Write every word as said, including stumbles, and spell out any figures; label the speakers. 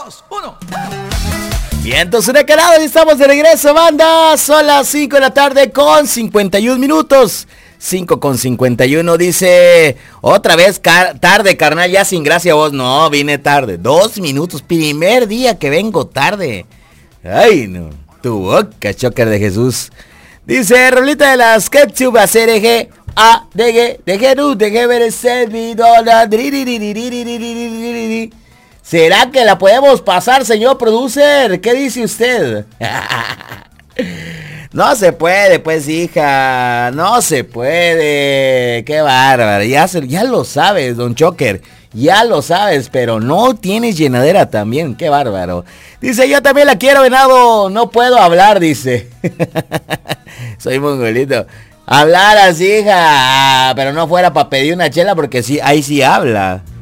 Speaker 1: dos, uno.
Speaker 2: Vientos huracanados y estamos de regreso, banda. Son las cinco de la tarde con cincuenta y un minutos. cinco con cincuenta y uno, dice, otra vez car- tarde, carnal, ya sin gracia vos. No, vine tarde, dos minutos, primer día que vengo tarde. Ay, no, tu boca, choker de Jesús. Dice, rolita de las Ketchup, A C R G, A, D G, D G, U, D G, B, C, B, dólar, ¿será que la podemos pasar, señor producer? ¿Qué dice usted? No se puede, pues, hija. No se puede. Qué bárbaro. Ya, se, ya lo sabes, don Choker. Ya lo sabes, pero no tienes llenadera también. Qué bárbaro. Dice, yo también la quiero, venado. No puedo hablar, dice. Soy mongolito. Hablar así, hija. Pero no fuera para pedir una chela porque sí, ahí sí habla.